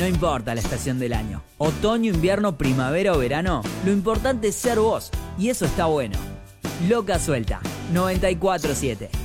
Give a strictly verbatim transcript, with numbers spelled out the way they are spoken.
No importa la estación del año, otoño, invierno, primavera o verano, lo importante es ser vos, y eso está bueno. Loca Suelta, noventa y cuatro siete.